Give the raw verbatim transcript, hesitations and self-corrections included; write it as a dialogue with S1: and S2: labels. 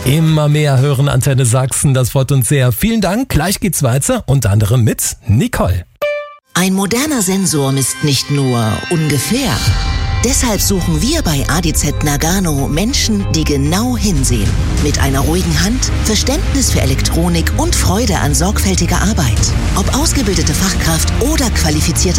S1: Immer mehr hören Antenne Sachsen, das freut uns sehr. Vielen Dank, gleich geht's weiter, unter anderem mit Nicole.
S2: Ein moderner Sensor misst nicht nur ungefähr. Deshalb suchen wir bei A D Z Nagano Menschen, die genau hinsehen. Mit einer ruhigen Hand, Verständnis für Elektronik und Freude an sorgfältiger Arbeit. Ob ausgebildete Fachkraft oder qualifizierte